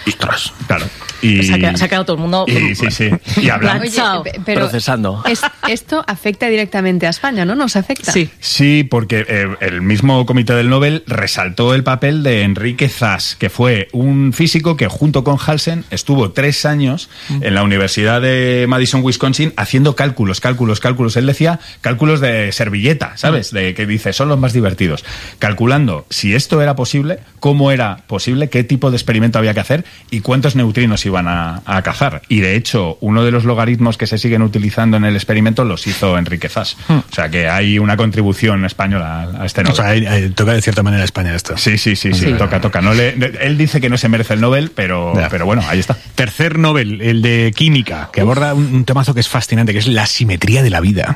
Ostras. Claro. Y se ha quedado todo el mundo sí. Y hablando. Oye, pero procesando. Esto afecta directamente a España, ¿no? ¿Nos afecta? Sí, porque el mismo Comité del Nobel resaltó el papel de Enrique Zas, que fue un físico que junto con Halsen estuvo 3 años en la Universidad de Madison, Wisconsin, haciendo cálculos. Él decía cálculos de servilleta, ¿sabes? De que dice, son los más divertidos. Calculando si esto era posible, cómo era posible, qué tipo de experimento había que hacer y cuántos neutrinos iban a cazar. Y de hecho, uno de los logaritmos que se siguen utilizando en el experimento los hizo Enrique Zas. O sea que hay una contribución española a este Nobel. O sea, toca de cierta manera a España esto. Sí, toca. No él dice que no se merece el Nobel, pero bueno, ahí está. Tercer Nobel, el de química, que aborda un temazo que es fascinante, que es la simetría de la vida.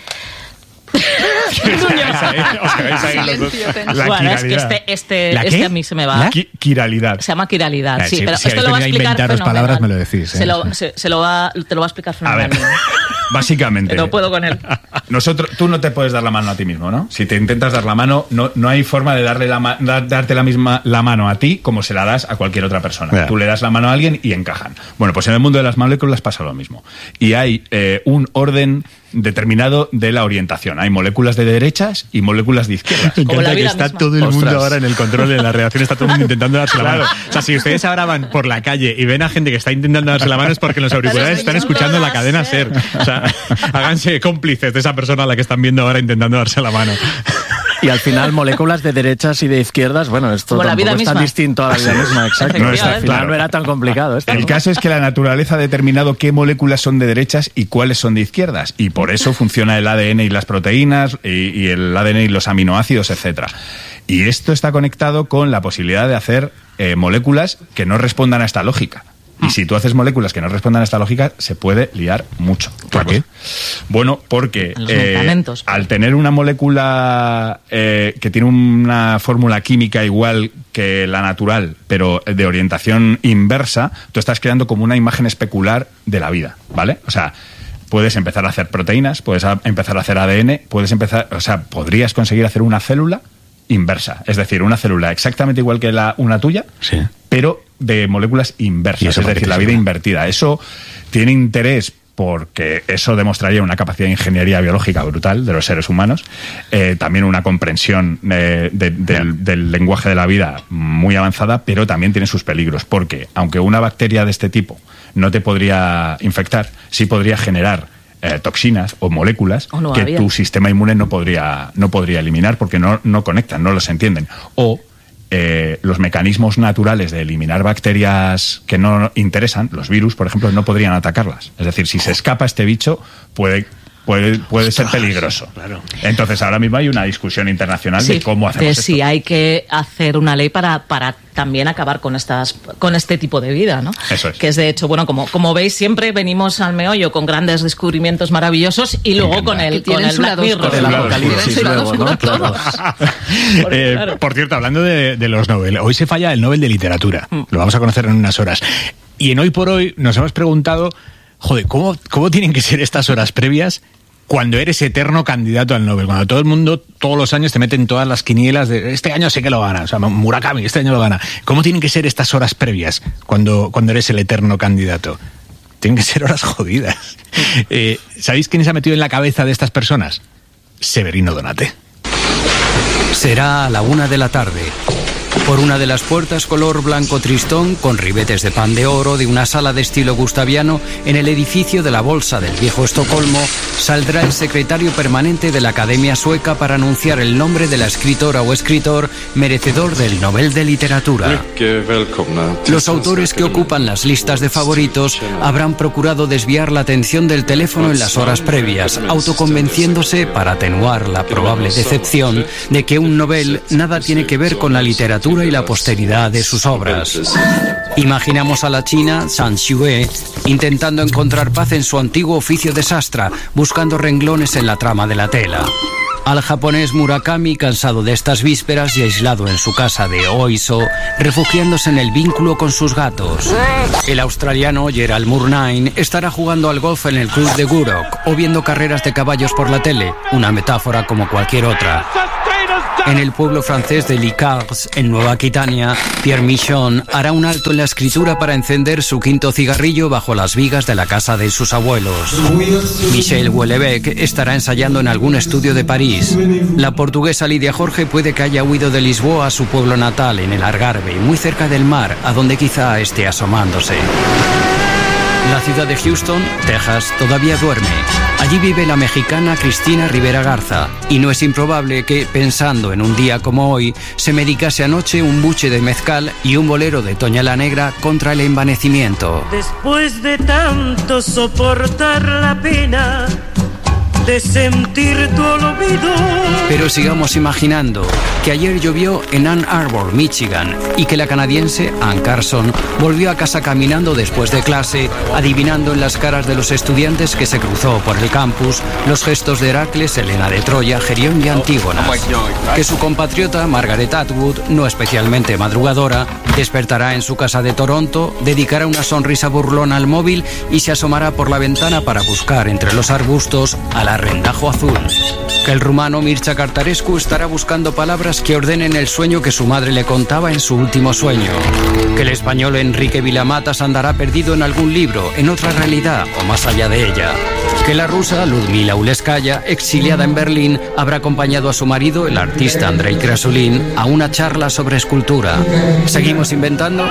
Bueno, es que este a mí se me va. Quiralidad. Se llama quiralidad, sí, pero si esto lo va a explicar inventaros palabras, me lo decís. Te lo va a explicar fenomenal. Básicamente. No puedo con él. Tú no te puedes dar la mano a ti mismo, ¿no? Si te intentas dar la mano, no hay forma de darte la mano a ti como se la das a cualquier otra persona. Tú le das la mano a alguien y encajan. Bueno, pues en el mundo de las moléculas pasa lo mismo. Y hay un orden determinado de la orientación. Hay moléculas de derechas y moléculas de izquierdas. Me encanta que está todo el mundo ahora en el control de la redacción, está todo el mundo intentando darse la mano. O sea, si ustedes ahora van por la calle y ven a gente que está intentando darse la mano es porque en los auriculares están escuchando la cadena SER. O sea, háganse cómplices de esa persona a la que están viendo ahora intentando darse la mano. Y al final, moléculas de derechas y de izquierdas, bueno, esto como tampoco es tan distinto a la vida misma, exacto. No está, al final no era tan complicado esto. El caso es que la naturaleza ha determinado qué moléculas son de derechas y cuáles son de izquierdas. Y por eso funciona el ADN y las proteínas, y el ADN y los aminoácidos, etcétera. Y esto está conectado con la posibilidad de hacer moléculas que no respondan a esta lógica. Y si tú haces moléculas que no respondan a esta lógica, se puede liar mucho. ¿Por qué? Bueno, porque los medicamentos. Al tener una molécula que tiene una fórmula química igual que la natural, pero de orientación inversa, tú estás creando como una imagen especular de la vida, ¿vale? O sea, puedes empezar a hacer proteínas, puedes empezar a hacer ADN, podrías conseguir hacer una célula inversa, es decir, una célula exactamente igual que una tuya, sí, pero de moléculas inversas, es decir, la vida invertida. Eso tiene interés porque eso demostraría una capacidad de ingeniería biológica brutal de los seres humanos, también una comprensión del lenguaje de la vida muy avanzada, pero también tiene sus peligros, porque aunque una bacteria de este tipo no te podría infectar, sí podría generar toxinas o moléculas que tu sistema inmune no podría eliminar porque no conectan, no los entienden. O los mecanismos naturales de eliminar bacterias que no interesan, los virus, por ejemplo, no podrían atacarlas. Es decir, si se escapa este bicho, puede ser peligroso. Claro. Entonces, ahora mismo hay una discusión internacional de cómo hacemos esto. Sí, hay que hacer una ley para también acabar con este tipo de vida, ¿no? Eso es. Que es, de hecho, bueno, como veis, siempre venimos al meollo con grandes descubrimientos maravillosos y luego con el Black Mirror. El apocalipsis luego, ¿no? Claro. Por cierto, hablando de los Nobel, hoy se falla el Nobel de Literatura. Lo vamos a conocer en unas horas. Y en Hoy por Hoy nos hemos preguntado, joder, ¿cómo tienen que ser estas horas previas cuando eres eterno candidato al Nobel? Cuando todo el mundo, todos los años, te meten todas las quinielas de este año sé que lo gana, o sea, Murakami, este año lo gana. ¿Cómo tienen que ser estas horas previas cuando eres el eterno candidato? Tienen que ser horas jodidas. ¿Sabéis quién se ha metido en la cabeza de estas personas? Severino Donate. Será a la 1:00 p.m. Por una de las puertas color blanco tristón, con ribetes de pan de oro de una sala de estilo gustaviano, en el edificio de la Bolsa del Viejo Estocolmo, saldrá el secretario permanente de la Academia Sueca para anunciar el nombre de la escritora o escritor merecedor del Nobel de Literatura. Los autores que ocupan las listas de favoritos habrán procurado desviar la atención del teléfono en las horas previas, autoconvenciéndose, para atenuar la probable decepción, de que un Nobel nada tiene que ver con la literatura y la posteridad de sus obras. Imaginamos a la china Zhang Xue intentando encontrar paz en su antiguo oficio de sastra, buscando renglones en la trama de la tela. Al japonés Murakami, cansado de estas vísperas y aislado en su casa de Oiso, refugiándose en el vínculo con sus gatos. El australiano Gerald Murnane estará jugando al golf en el club de Gurok o viendo carreras de caballos por la tele, una metáfora como cualquier otra. En el pueblo francés de Licars, en Nueva Aquitania, Pierre Michon hará un alto en la escritura para encender su quinto cigarrillo bajo las vigas de la casa de sus abuelos. Michel Houellebecq estará ensayando en algún estudio de París. La portuguesa Lidia Jorge puede que haya huido de Lisboa a su pueblo natal, en el Algarve, muy cerca del mar, a donde quizá esté asomándose. La ciudad de Houston, Texas, todavía duerme. Allí vive la mexicana Cristina Rivera Garza. Y no es improbable que, pensando en un día como hoy, se medicase anoche un buche de mezcal y un bolero de Toña la Negra contra el envanecimiento. Después de tanto soportar la pena de sentir tu olvido. Pero sigamos imaginando que ayer llovió en Ann Arbor, Michigan, y que la canadiense Ann Carson volvió a casa caminando después de clase, adivinando en las caras de los estudiantes que se cruzó por el campus los gestos de Heracles, Helena de Troya, Gerión y Antígonas. Que su compatriota Margaret Atwood, no especialmente madrugadora, despertará en su casa de Toronto, dedicará una sonrisa burlona al móvil y se asomará por la ventana para buscar entre los arbustos al arrendajo azul. Que el rumano Mircea Cartarescu estará buscando palabras que ordenen el sueño que su madre le contaba en su último sueño. Que el español Enrique Vilamatas andará perdido en algún libro, en otra realidad o más allá de ella. Que la rusa Ludmila Uleskaya, exiliada en Berlín, habrá acompañado a su marido, el artista Andrei Krasulin, a una charla sobre escultura. ¿Seguimos inventando?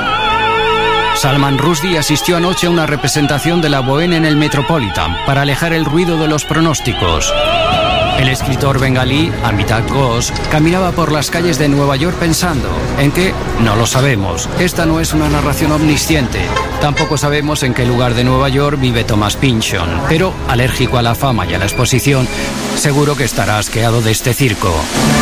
Salman Rushdie asistió anoche a una representación de la Bohème en el Metropolitan para alejar el ruido de los pronósticos. El escritor bengalí Amitabh Ghosh caminaba por las calles de Nueva York pensando en qué, no lo sabemos. Esta no es una narración omnisciente. Tampoco sabemos en qué lugar de Nueva York vive Thomas Pynchon, pero alérgico a la fama y a la exposición, seguro que estará asqueado de este circo.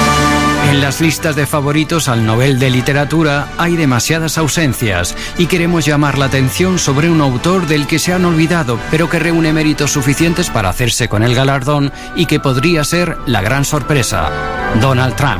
En las listas de favoritos al Nobel de Literatura hay demasiadas ausencias y queremos llamar la atención sobre un autor del que se han olvidado, pero que reúne méritos suficientes para hacerse con el galardón y que podría ser la gran sorpresa: Donald Trump.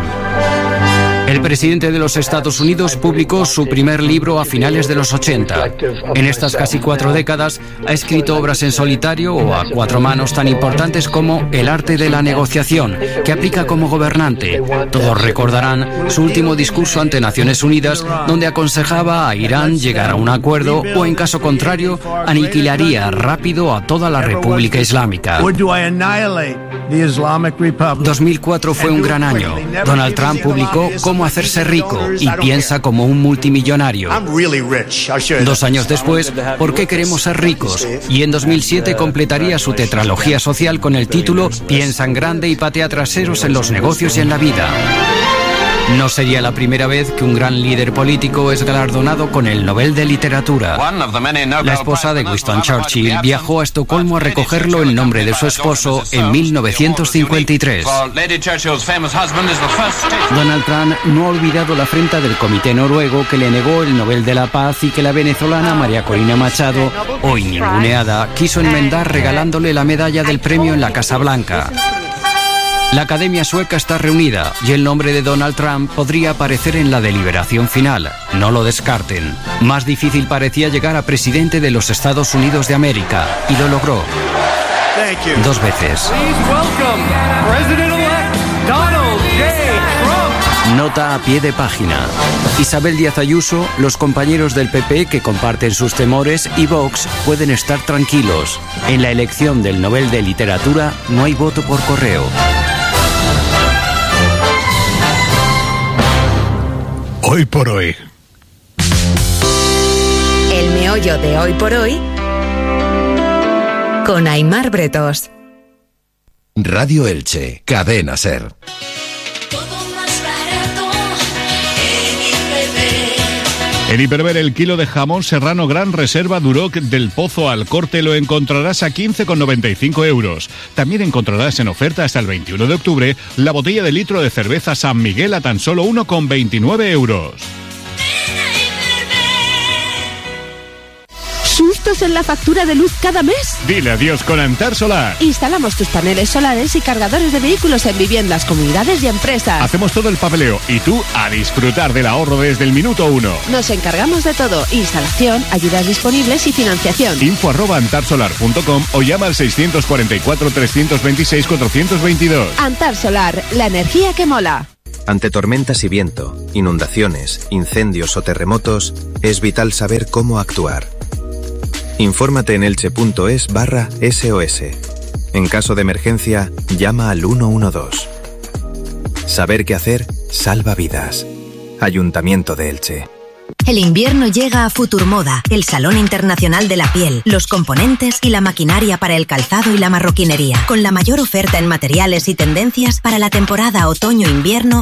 El presidente de los Estados Unidos publicó su primer libro a finales de los 80. En estas casi 4 décadas ha escrito obras en solitario o a 4 manos tan importantes como El arte de la negociación, que aplica como gobernante. Todos recordarán su último discurso ante Naciones Unidas, donde aconsejaba a Irán llegar a un acuerdo o, en caso contrario, aniquilaría rápido a toda la República Islámica. 2004 fue un gran año. Donald Trump publicó Cómo hacerse rico y piensa como un multimillonario. 2 años después, ¿Por qué queremos ser ricos? Y en 2007 completaría su tetralogía social con el título Piensa en grande y patea traseros en los negocios y en la vida. No sería la primera vez que un gran líder político es galardonado con el Nobel de Literatura. La esposa de Winston Churchill viajó a Estocolmo a recogerlo en nombre de su esposo en 1953. Donald Trump no ha olvidado la afrenta del Comité Noruego que le negó el Nobel de la Paz y que la venezolana María Corina Machado, hoy ninguneada, quiso enmendar regalándole la medalla del premio en la Casa Blanca. La Academia Sueca está reunida y el nombre de Donald Trump podría aparecer en la deliberación final. No lo descarten. Más difícil parecía llegar a presidente de los Estados Unidos de América, y lo logró. 2 veces. Nota a pie de página. Isabel Díaz Ayuso, los compañeros del PP que comparten sus temores y Vox pueden estar tranquilos. En la elección del Nobel de Literatura no hay voto por correo. Hoy por hoy. El meollo de Hoy por hoy con Aimar Bretos. Radio Elche, Cadena SER. En Hiperver, el kilo de jamón serrano Gran Reserva Duroc del Pozo al Corte lo encontrarás a 15,95 euros. También encontrarás en oferta hasta el 21 de octubre la botella de litro de cerveza San Miguel a tan solo 1,29 euros. ¿Sustos en la factura de luz cada mes? Dile adiós con Antar Solar. Instalamos tus paneles solares y cargadores de vehículos en viviendas, comunidades y empresas. Hacemos todo el papeleo y tú a disfrutar del ahorro desde el minuto 1. Nos encargamos de todo: instalación, ayudas disponibles y financiación. info@antarsolar.com o llama al 644 326 422. Antar Solar, la energía que mola. Ante tormentas y viento, inundaciones, incendios o terremotos, es vital saber cómo actuar. Infórmate en elche.es/SOS. En caso de emergencia, llama al 112. Saber qué hacer salva vidas. Ayuntamiento de Elche. El invierno llega a Futurmoda, el Salón Internacional de la Piel, los componentes y la maquinaria para el calzado y la marroquinería, con la mayor oferta en materiales y tendencias para la temporada otoño-invierno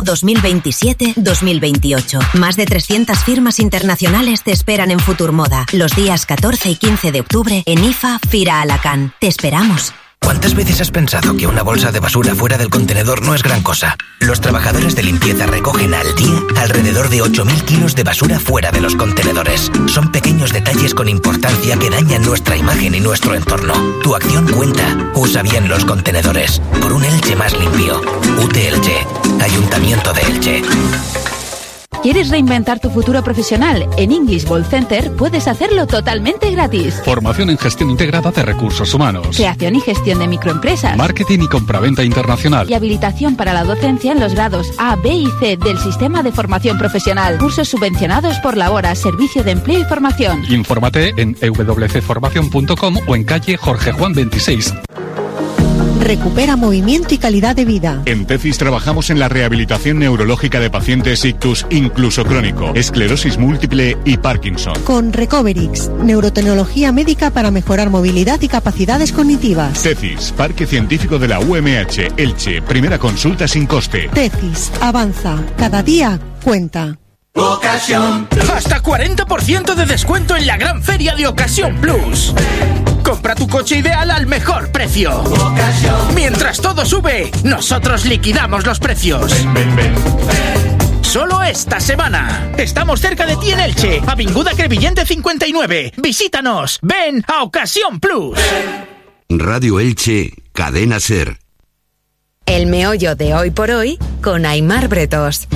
2027-2028. Más de 300 firmas internacionales te esperan en Futurmoda, los días 14 y 15 de octubre en IFA Fira Alacant. Te esperamos. ¿Cuántas veces has pensado que una bolsa de basura fuera del contenedor no es gran cosa? Los trabajadores de limpieza recogen al día alrededor de 8.000 kilos de basura fuera de los contenedores. Son pequeños detalles con importancia que dañan nuestra imagen y nuestro entorno. Tu acción cuenta. Usa bien los contenedores. Por un Elche más limpio. UT Elche. Ayuntamiento de Elche. ¿Quieres reinventar tu futuro profesional? En English Ball Center puedes hacerlo totalmente gratis. Formación en gestión integrada de recursos humanos. Creación y gestión de microempresas. Marketing y compraventa internacional. Y habilitación para la docencia en los grados A, B y C del Sistema de Formación Profesional. Cursos subvencionados por la Hora, Servicio de Empleo y Formación. Infórmate en wcformacion.com o en calle Jorge Juan 26. Recupera movimiento y calidad de vida. En Tethys trabajamos en la rehabilitación neurológica de pacientes ictus incluso crónico, esclerosis múltiple y Parkinson. Con Recoverix, neurotecnología médica para mejorar movilidad y capacidades cognitivas. Tethys, Parque Científico de la UMH, Elche. Primera consulta sin coste. Tethys, avanza. Cada día cuenta. Ocasión. Hasta 40% de descuento en la gran feria de Ocasión Plus. Compra tu coche ideal al mejor precio. Ocasión. Mientras todo sube, nosotros liquidamos los precios. Ven. Solo esta semana. Estamos cerca de ti en Elche, Avinguda Crevillente 59. Visítanos. Ven a Ocasión Plus. Radio Elche, Cadena SER. El meollo de Hoy por Hoy con Aimar Bretos.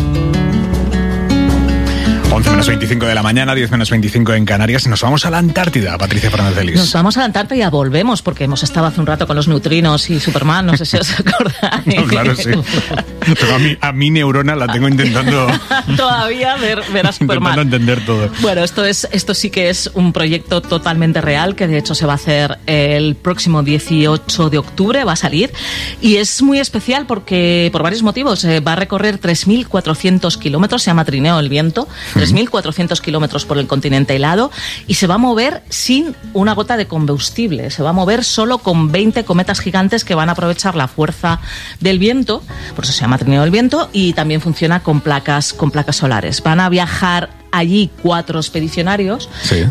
11 menos 25 de la mañana, 10 menos 25 en Canarias. Nos vamos a la Antártida, Patricia Fernández de Lis. Nos vamos a la Antártida, volvemos, porque hemos estado hace un rato con los neutrinos y Superman, no sé si os acordáis. No, claro, sí. Pero a mi neurona la tengo intentando... Todavía ver a Superman. Intentando entender todo. Bueno, esto sí que es un proyecto totalmente real, que de hecho se va a hacer el próximo 18 de octubre, va a salir. Y es muy especial porque, por varios motivos, va a recorrer 3.400 kilómetros, se llama Trineo el Viento, 3.400 kilómetros por el continente helado, y se va a mover sin una gota de combustible. Se va a mover solo con 20 cometas gigantes que van a aprovechar la fuerza del viento, por eso se llama Trineo del Viento, y también funciona con placas solares. Van a viajar allí 4 expedicionarios, sí.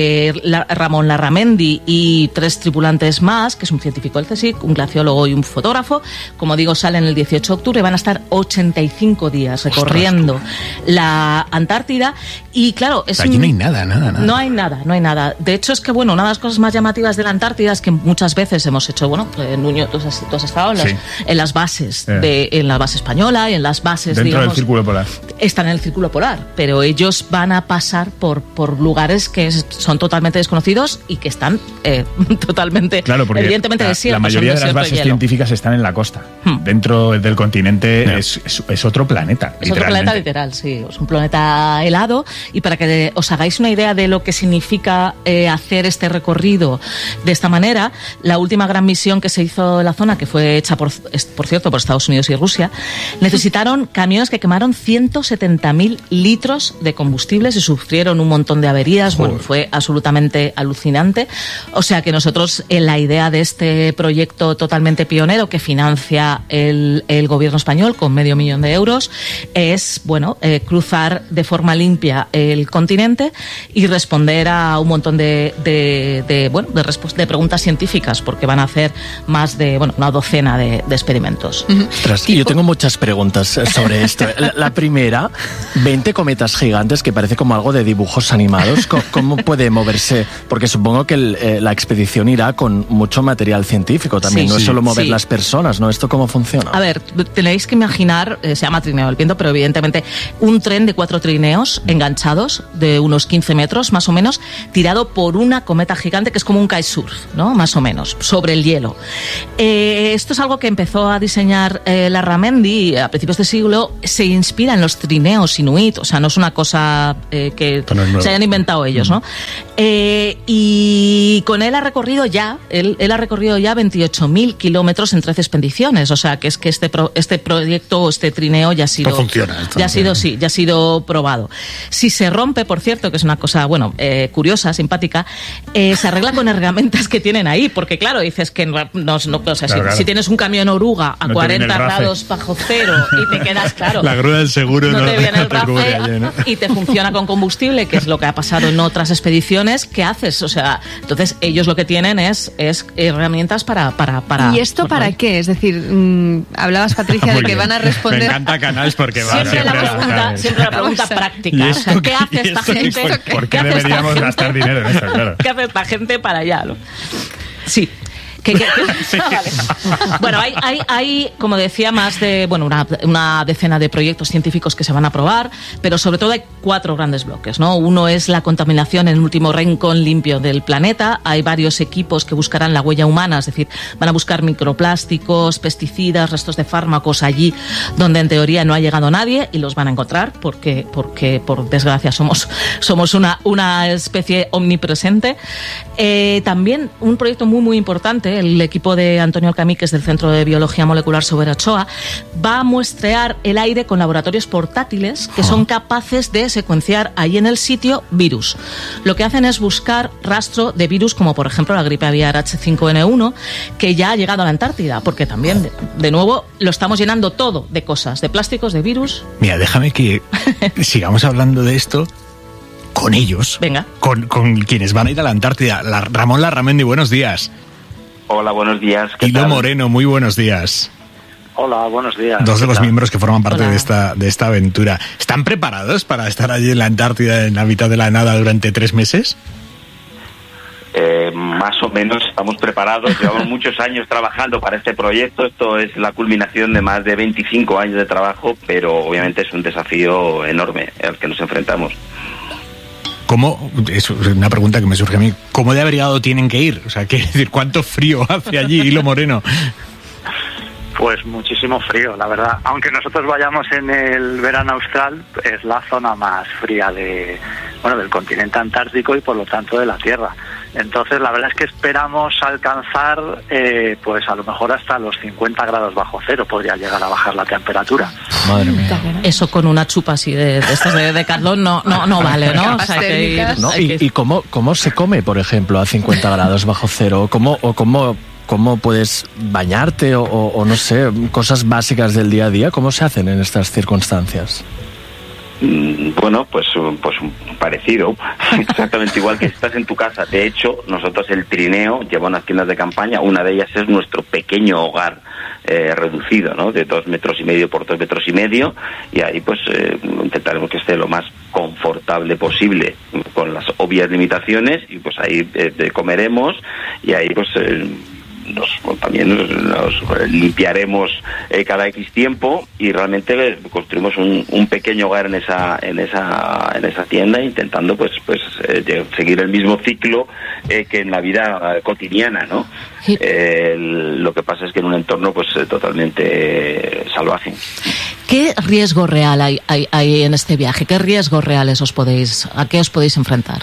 Ramón Larramendi y 3 tripulantes más, que es un científico del CSIC, un glaciólogo y un fotógrafo. Como digo, salen el 18 de octubre, van a estar 85 días recorriendo la Antártida. Y claro, allí no hay nada. No hay nada. De hecho, es que bueno, una de las cosas más llamativas de la Antártida es que muchas veces hemos hecho, Nuño, tú has estado en las bases, en la base española y en las bases, dentro del Círculo Polar. Están en el Círculo Polar, pero ellos van a pasar por lugares que son totalmente desconocidos y que están totalmente, evidentemente, desiertos. La mayoría de las bases científicas están en la costa. Dentro del continente es otro planeta. Es otro planeta literal, sí. Es un planeta helado. Y para que os hagáis una idea de lo que significa hacer este recorrido de esta manera, la última gran misión que se hizo en la zona, que fue hecha, por cierto, por Estados Unidos y Rusia, necesitaron camiones que quemaron 170.000 litros de combustible y sufrieron un montón de averías. Bueno, fue absolutamente alucinante. O sea que nosotros, en la idea de este proyecto totalmente pionero que financia el gobierno español con $500.000 euros, es cruzar de forma limpia el continente y responder a un montón de preguntas científicas, porque van a hacer más de una docena de experimentos. Ostras, yo tengo muchas preguntas sobre esto. La primera, 20 cometas gigantes que parece como algo de dibujos animados. ¿Cómo puede moverse? Porque supongo que la expedición irá con mucho material científico también, no es solo mover las personas, ¿no? ¿Esto cómo funciona? A ver, tenéis que imaginar, se llama trineo del viento, pero evidentemente un tren de 4 trineos enganchados de unos 15 metros más o menos, tirado por una cometa gigante que es como un kitesurf, ¿no? Más o menos, sobre el hielo. Esto es algo que empezó a diseñar Larramendi a principios de siglo, se inspira en los trineos inuit, o sea, no es una cosa que se hayan inventado ellos, ¿no? Y con él ha recorrido ya, él ha recorrido ya 28.000 kilómetros en 13 expediciones, o sea, que es que este proyecto, este trineo ya ha sido... Esto funciona. Ya ha sido probado. Si se rompe, por cierto, que es una cosa, bueno, curiosa, simpática, se arregla con herramientas que tienen ahí, porque claro, dices que si tienes un camión oruga a 40 grados bajo cero y te quedas, claro, la grúa del seguro no te viene el rafe, ¿no? Y te funciona con combustible, que es lo que ha pasado en otras expediciones, ¿qué haces? O sea, entonces ellos lo que tienen es herramientas para ¿Y esto para qué? Es decir, hablabas, Patricia, de que van a responder... Me encanta Canals porque va siempre la pregunta práctica. O sea, ¿qué hace esta gente? ¿Por qué deberíamos gastar dinero en esto? Claro. ¿Qué hace esta gente para allá? ¿No? Sí. Vale. Bueno, hay, como decía, más de una decena de proyectos científicos que se van a probar, pero sobre todo hay 4 grandes bloques, ¿no? Uno es la contaminación en el último rincón limpio del planeta. Hay varios equipos que buscarán la huella humana, es decir, van a buscar microplásticos, pesticidas, restos de fármacos allí donde en teoría no ha llegado nadie, y los van a encontrar porque por desgracia somos una especie omnipresente. También un proyecto muy importante, el equipo de Antonio Alcamiques del Centro de Biología Molecular Sober Ochoa va a muestrear el aire con laboratorios portátiles que son capaces de secuenciar ahí en el sitio virus. Lo que hacen es buscar rastro de virus como por ejemplo la gripe aviar H5N1, que ya ha llegado a la Antártida, porque también de nuevo lo estamos llenando todo de cosas, de plásticos, de virus. Mira, déjame que sigamos hablando de esto con ellos. Venga. Con quienes van a ir a la Antártida. Ramón Larramendi, buenos días. Hola, buenos días. Hilo Moreno, muy buenos días. Hola, buenos días. 2 de los miembros que forman parte de esta aventura. ¿Están preparados para estar allí en la Antártida, en la mitad de la nada, durante 3 meses? Más o menos estamos preparados. Llevamos muchos años trabajando para este proyecto. Esto es la culminación de más de 25 años de trabajo, pero obviamente es un desafío enorme al que nos enfrentamos. ¿Cómo? Es una pregunta que me surge a mí. ¿Cómo de abrigado tienen que ir? O sea, ¿qué decir? ¿Cuánto frío hace allí, Hilo Moreno? Pues muchísimo frío, la verdad. Aunque nosotros vayamos en el verano austral, es la zona más fría del continente antártico y por lo tanto de la Tierra. Entonces, la verdad es que esperamos alcanzar, pues a lo mejor hasta los 50 grados bajo cero podría llegar a bajar la temperatura. Madre mía. Eso con una chupa así de estas de Decathlon no vale, ¿no? O sea, hay que ir, ¿no? ¿Y cómo se come, por ejemplo, a 50 grados bajo cero? ¿Cómo puedes bañarte o no sé, cosas básicas del día a día? ¿Cómo se hacen en estas circunstancias? Bueno, pues parecido, exactamente igual que estás en tu casa. De hecho, nosotros el trineo lleva unas tiendas de campaña, una de ellas es nuestro pequeño hogar reducido, ¿no? De 2,5 metros por 2,5 metros, y ahí pues intentaremos que esté lo más confortable posible con las obvias limitaciones, y pues ahí comeremos, y ahí pues también nos limpiaremos cada X tiempo, y realmente construimos un pequeño hogar en esa tienda, intentando pues seguir el mismo ciclo que en la vida cotidiana, ¿no? Sí. Lo que pasa es que en un entorno pues totalmente salvaje. ¿Qué riesgo real hay en este viaje? ¿Qué riesgos reales a qué os podéis enfrentar?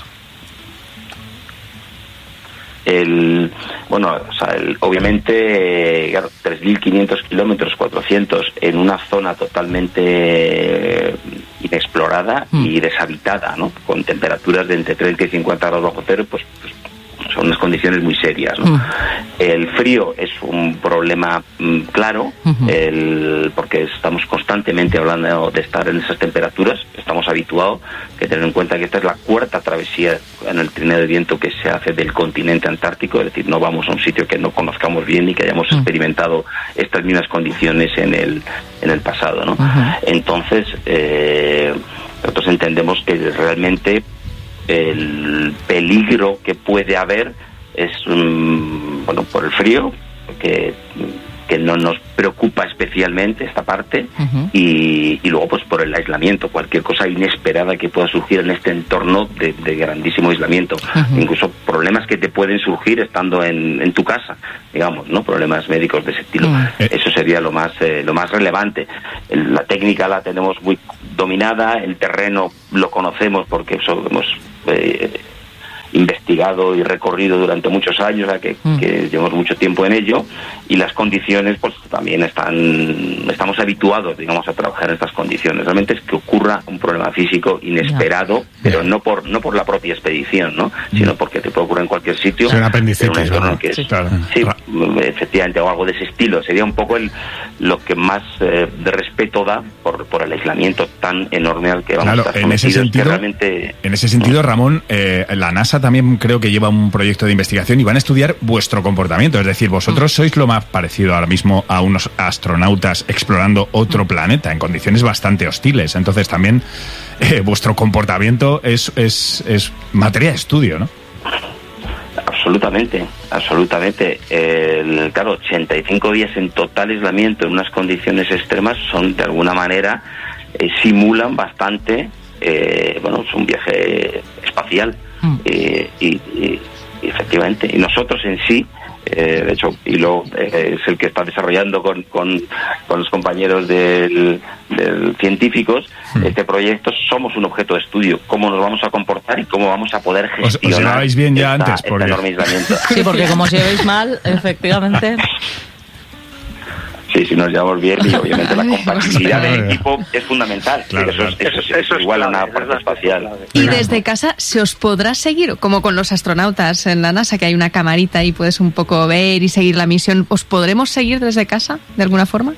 Obviamente, 3.500 kilómetros, 400, en una zona totalmente inexplorada y deshabitada, ¿no? Con temperaturas de entre 30 y 50 grados bajo cero, pues son unas condiciones muy serias, ¿no? El frío es un problema claro, porque estamos constantemente hablando de estar en esas temperaturas. Estamos habituados, que tener en cuenta que esta es la 4ª travesía en el trineo de viento que se hace del continente antártico, es decir, no vamos a un sitio que no conozcamos bien ni que hayamos experimentado estas mismas condiciones en el pasado, ¿no? Entonces, Nosotros entendemos que realmente el peligro que puede haber es, por el frío, que no nos preocupa especialmente esta parte, y luego pues por el aislamiento, cualquier cosa inesperada que pueda surgir en este entorno de grandísimo aislamiento, incluso problemas que te pueden surgir estando en tu casa, digamos, ¿no? Problemas médicos de ese estilo. Eso sería lo más relevante. La técnica la tenemos muy dominada, el terreno lo conocemos porque hemos investigado y recorrido durante muchos años, que llevamos mucho tiempo en ello, y las condiciones pues también estamos habituados, digamos, a trabajar en estas condiciones. Realmente es que ocurra un problema físico inesperado, pero no por la propia expedición, ¿no? Sino porque te puede ocurrir en cualquier sitio. Es un apendicitis, ¿no? Sí, efectivamente, o algo de ese estilo. Sería un poco lo que más de respeto da por el aislamiento tan enorme al que vamos a estar sometidos. En ese sentido, Ramón, la NASA también creo que lleva un proyecto de investigación y van a estudiar vuestro comportamiento. Es decir, vosotros sois lo más parecido ahora mismo a unos astronautas explorando otro planeta en condiciones bastante hostiles. Entonces también vuestro comportamiento es materia de estudio, ¿no? Absolutamente. Claro, 85 días en total aislamiento en unas condiciones extremas son, de alguna manera, simulan bastante, es un viaje espacial. Y efectivamente, y nosotros en sí, de hecho, Hilo es el que está desarrollando con los compañeros del científicos este proyecto. Somos un objeto de estudio, cómo nos vamos a comportar y cómo vamos a poder gestionar. Os lleváis bien ya antes, porque... enorme aislamiento. Sí, porque como os llevéis mal, efectivamente. Sí, nos llevamos bien, y obviamente la compatibilidad del equipo es fundamental. Claro, eso es igual a una parte espacial. Y desde casa se os podrá seguir, como con los astronautas en la NASA, que hay una camarita y puedes un poco ver y seguir la misión. ¿Os podremos seguir desde casa, de alguna forma?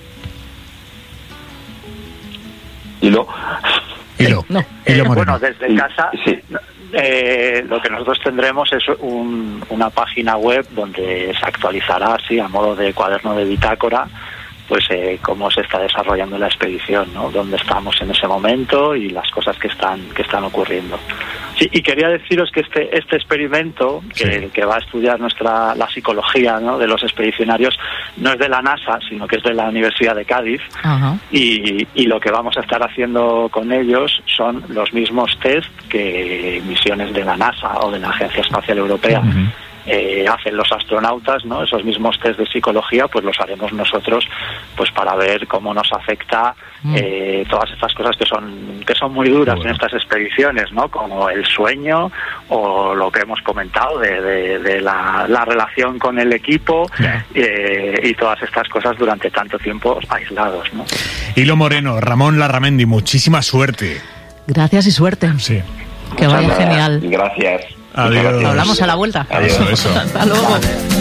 Bueno, desde casa... Sí. Lo que nosotros tendremos es una página web donde se actualizará, así a modo de cuaderno de bitácora, pues cómo se está desarrollando la expedición, ¿no? Dónde estamos en ese momento y las cosas que están ocurriendo. Sí, y quería deciros que este experimento que va a estudiar la psicología, ¿no?, de los expedicionarios, no es de la NASA, sino que es de la Universidad de Cádiz. Y lo que vamos a estar haciendo con ellos son los mismos test que misiones de la NASA o de la Agencia Espacial Europea hacen los astronautas, ¿no? Esos mismos test de psicología, pues los haremos nosotros, pues para ver cómo nos afecta todas estas cosas que son muy duras en estas expediciones, ¿no? Como el sueño o lo que hemos comentado de la relación con el equipo y todas estas cosas durante tanto tiempo aislados, ¿no? Hilo Moreno, Ramón Larramendi, muchísima suerte. Gracias y suerte. Sí. Que vaya genial. Gracias. Adiós. Hablamos a la vuelta. Adiós. Eso. Hasta luego.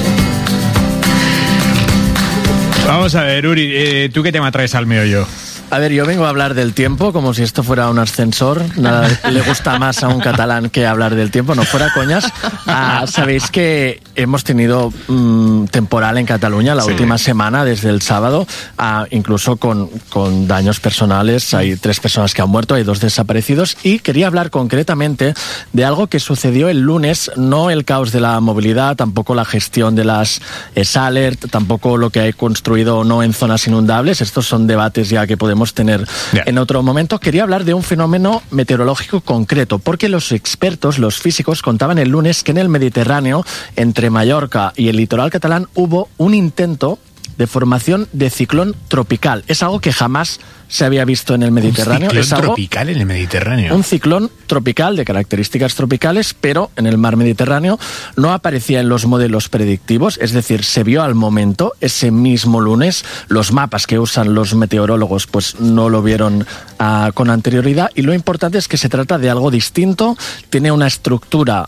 Vamos a ver, Uri, ¿tú qué tema traes al meollo? A ver, yo vengo a hablar del tiempo como si esto fuera un ascensor. Nada le gusta más a un catalán que hablar del tiempo, no fuera coñas. Sabéis que hemos tenido temporal en Cataluña la última semana, desde el sábado, incluso con daños personales. Hay 3 personas que han muerto, hay 2 desaparecidos. Y quería hablar concretamente de algo que sucedió el lunes, no el caos de la movilidad, tampoco la gestión de las SALERT, tampoco lo que hay construido o no en zonas inundables. Estos son debates ya que podemos tener en otro momento. Quería hablar de un fenómeno meteorológico concreto, porque los expertos, los físicos, contaban el lunes que en el Mediterráneo, entre Mallorca y el litoral catalán, hubo un intento de formación de ciclón tropical. Es algo que jamás se había visto en el Mediterráneo. ¿Un ciclón tropical en el Mediterráneo? Un ciclón tropical de características tropicales, pero en el mar Mediterráneo no aparecía en los modelos predictivos, es decir, se vio al momento, ese mismo lunes. Los mapas que usan los meteorólogos pues no lo vieron con anterioridad, y lo importante es que se trata de algo distinto, tiene una estructura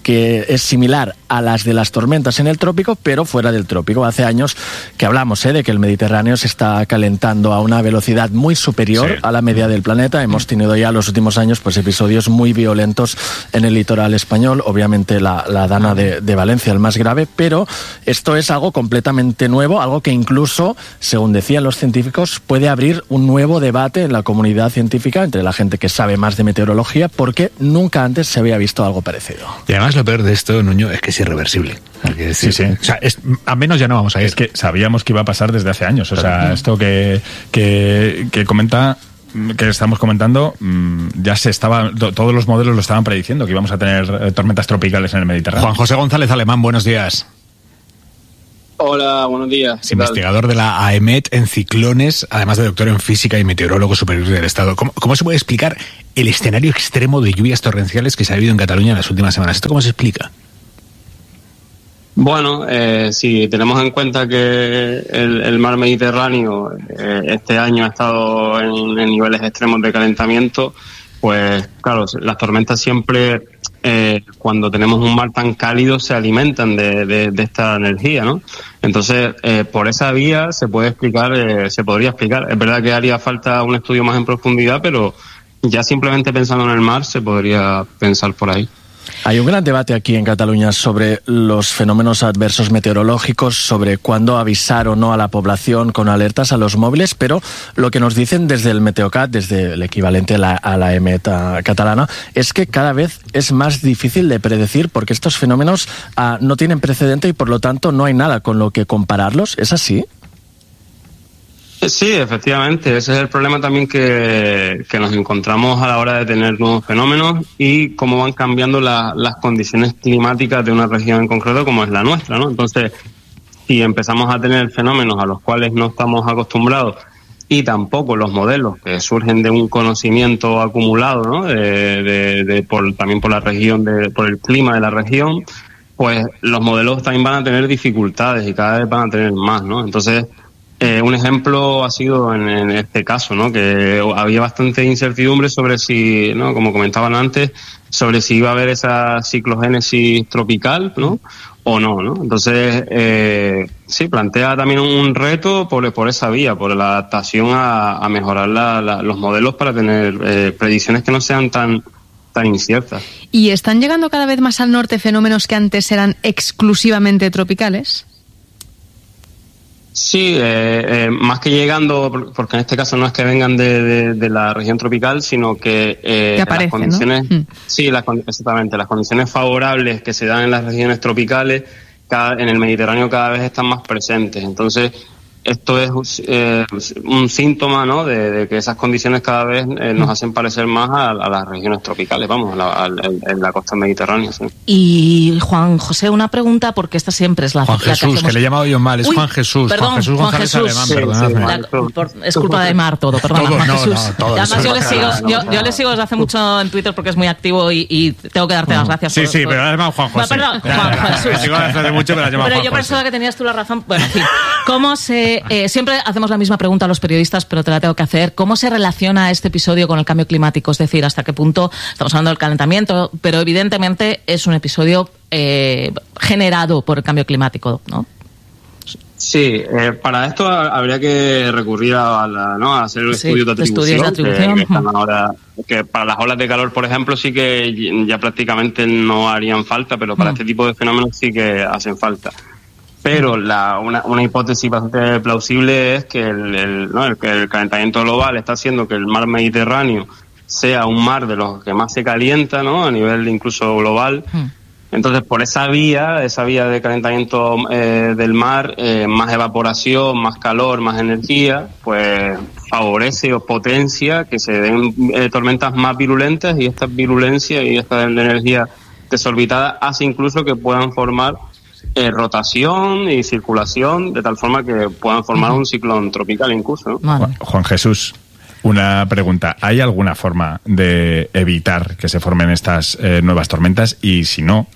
que es similar a las de las tormentas en el trópico, pero fuera del trópico. Hace años que hablamos de que el Mediterráneo se está calentando a una velocidad muy superior a la media del planeta. Hemos tenido ya en los últimos años pues episodios muy violentos en el litoral español, obviamente la Dana de Valencia, el más grave, pero esto es algo completamente nuevo, algo que incluso, según decían los científicos, puede abrir un nuevo debate en la comunidad científica entre la gente que sabe más de meteorología, porque nunca antes se había visto algo parecido. Y además lo peor de esto, Nuño, es que es irreversible. Sí. O sea, a menos ya no vamos a ir. Es que sabíamos que iba a pasar desde hace años. O sea, esto que comenta, que estamos comentando, ya se estaba, todos los modelos lo estaban prediciendo, que íbamos a tener tormentas tropicales en el Mediterráneo. Juan José González Alemán, buenos días. Hola, buenos días. Investigador de la AEMET en ciclones, además de doctor en física y meteorólogo superior del Estado. ¿Cómo se puede explicar el escenario extremo de lluvias torrenciales que se ha vivido en Cataluña en las últimas semanas? ¿Esto cómo se explica? Bueno, si tenemos en cuenta que el mar Mediterráneo este año ha estado en niveles extremos de calentamiento, pues claro, las tormentas siempre, cuando tenemos un mar tan cálido, se alimentan de esta energía, ¿no? Entonces, por esa vía se podría explicar. Es verdad que haría falta un estudio más en profundidad, pero ya simplemente pensando en el mar se podría pensar por ahí. Hay un gran debate aquí en Cataluña sobre los fenómenos adversos meteorológicos, sobre cuándo avisar o no a la población con alertas a los móviles, pero lo que nos dicen desde el Meteocat, desde el equivalente a la EMET catalana, es que cada vez es más difícil de predecir porque estos fenómenos no tienen precedente y por lo tanto no hay nada con lo que compararlos. ¿Es así? Sí, efectivamente. Ese es el problema también que nos encontramos a la hora de tener nuevos fenómenos y cómo van cambiando las condiciones climáticas de una región en concreto como es la nuestra, ¿no? Entonces, si empezamos a tener fenómenos a los cuales no estamos acostumbrados y tampoco los modelos que surgen de un conocimiento acumulado, ¿no? También por la región, por el clima de la región, pues los modelos también van a tener dificultades y cada vez van a tener más, ¿no? Entonces, un ejemplo ha sido en este caso, ¿no? Que había bastante incertidumbre sobre si, ¿no? Como comentaban antes, sobre si iba a haber esa ciclogénesis tropical, ¿no? O no, ¿no? Entonces, sí, plantea también un reto por esa vía, por la adaptación a mejorar los modelos para tener predicciones que no sean tan inciertas. ¿Y están llegando cada vez más al norte fenómenos que antes eran exclusivamente tropicales? Sí, más que llegando, porque en este caso no es que vengan de la región tropical, sino que aparece, las condiciones, ¿no? Sí, exactamente, las condiciones favorables que se dan en las regiones tropicales en el Mediterráneo cada vez están más presentes. Entonces, esto es un síntoma, ¿no? De que esas condiciones cada vez nos hacen parecer más a las regiones tropicales, vamos, en la costa mediterránea. Sí. Y Juan José, una pregunta, porque esta siempre es la Juan Jesús, que le he llamado yo mal, es Juan Jesús. Perdón, Juan Jesús González Alemán, perdóname. Es culpa de Mar todo, perdón. Juan Jesús. Todo, además, yo le sigo desde hace mucho en Twitter porque es muy activo y tengo que darte las gracias. Sí, pero has llamado Juan José. Perdón, Juan Jesús. Sigo desde hace mucho, pero has llamado Pero Juan yo José. pensaba que tenías tú la razón. Bueno, en fin, ¿cómo se... siempre hacemos la misma pregunta a los periodistas, pero te la tengo que hacer. ¿Cómo se relaciona este episodio con el cambio climático? Es decir, ¿hasta qué punto estamos hablando del calentamiento? Pero evidentemente es un episodio generado por el cambio climático, ¿no? Sí, para esto habría que recurrir a hacer el estudio de atribución. Que están ahora, que para las olas de calor, por ejemplo, sí que ya prácticamente no harían falta, pero para este tipo de fenómenos sí que hacen falta. Pero una hipótesis bastante plausible es que el calentamiento global está haciendo que el mar Mediterráneo sea un mar de los que más se calienta, ¿no? A nivel incluso global. Entonces, por esa vía de calentamiento del mar, más evaporación, más calor, más energía, pues favorece o potencia que se den tormentas más virulentas, y esta virulencia y esta energía desorbitada hace incluso que puedan formar rotación y circulación de tal forma que puedan formar un ciclón tropical incluso, ¿no? Vale. Juan Jesús, una pregunta. ¿Hay alguna forma de evitar que se formen estas nuevas tormentas? Y si no,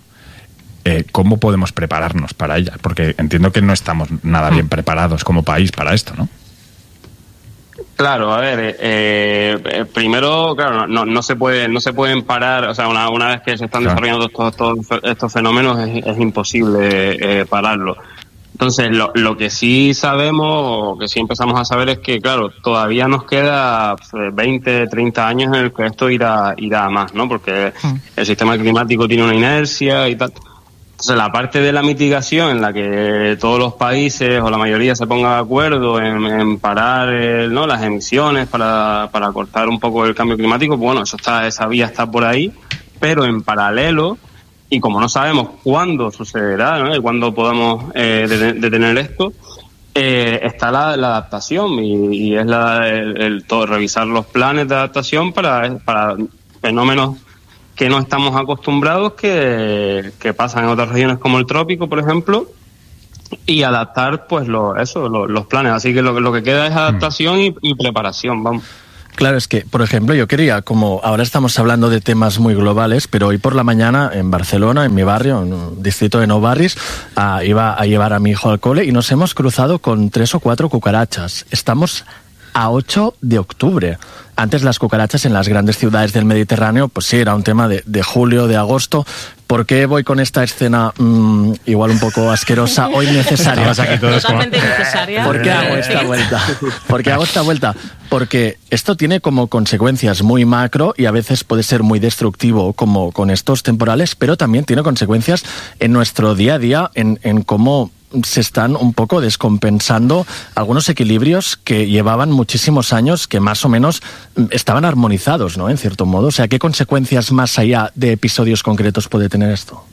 ¿cómo podemos prepararnos para ellas? Porque entiendo que no estamos nada bien preparados como país para esto, ¿no? Claro, a ver, primero, claro, no se pueden parar, o sea, una vez que se están desarrollando todos estos fenómenos es imposible pararlo. Entonces, lo que sí sabemos, o que sí empezamos a saber, es que, claro, todavía nos queda 20, 30 años en el que esto irá a más, ¿no? Porque el sistema climático tiene una inercia y tal. Entonces, la parte de la mitigación en la que todos los países o la mayoría se ponga de acuerdo en parar ¿no? las emisiones para cortar un poco el cambio climático, pues bueno, esa vía está por ahí, pero en paralelo, y como no sabemos cuándo sucederá, ¿no? Y cuándo podamos detener esto, está la adaptación y es el todo, revisar los planes de adaptación para fenómenos que no estamos acostumbrados, que pasan en otras regiones como el trópico, por ejemplo, y adaptar pues los planes. Así que lo que queda es adaptación y preparación, vamos. Claro, es que, por ejemplo, yo quería, como ahora estamos hablando de temas muy globales, pero hoy por la mañana en Barcelona, en mi barrio, en un distrito de Nou Barris, iba a llevar a mi hijo al cole y nos hemos cruzado con 3 o 4 cucarachas. Estamos a 8 de octubre. Antes las cucarachas en las grandes ciudades del Mediterráneo, pues sí, era un tema de julio, de agosto. ¿Por qué voy con esta escena igual un poco asquerosa, hoy necesaria? Aquí totalmente innecesaria. ¿Por qué hago esta vuelta? ¿Por qué hago esta vuelta? Porque esto tiene como consecuencias muy macro y a veces puede ser muy destructivo, como con estos temporales, pero también tiene consecuencias en nuestro día a día, en cómo se están un poco descompensando algunos equilibrios que llevaban muchísimos años, que más o menos estaban armonizados, ¿no? En cierto modo. O sea, ¿qué consecuencias más allá de episodios concretos puede tener esto?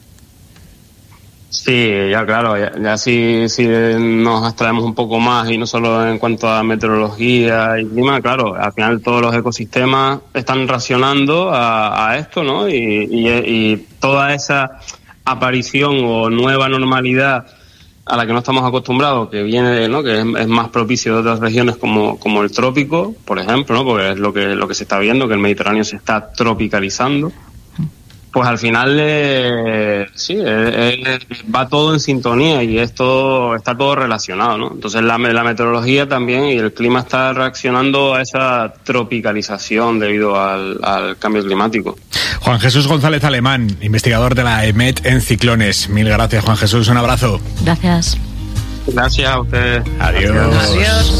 Sí, ya claro, ya si nos abstraemos un poco más y no solo en cuanto a meteorología y clima, claro, al final todos los ecosistemas están reaccionando a esto, ¿no? Y toda esa aparición o nueva normalidad a la que no estamos acostumbrados, que viene, ¿no? Que es más propicio de otras regiones como el trópico, por ejemplo, ¿no? Porque es lo que se está viendo, que el Mediterráneo se está tropicalizando. Pues al final va todo en sintonía y está todo relacionado, ¿no? Entonces la meteorología también y el clima está reaccionando a esa tropicalización debido al cambio climático. Juan Jesús González Alemán, investigador de la EMET en ciclones. Mil gracias, Juan Jesús, un abrazo. Gracias. Gracias a ustedes. Adiós. Adiós.